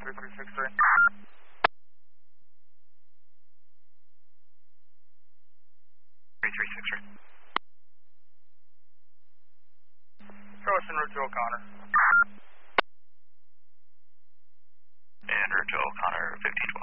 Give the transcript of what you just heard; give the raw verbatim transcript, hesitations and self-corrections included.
three three six three. three three six three. Show us en route to O'Connor. En route to O'Connor, fifteen twelve.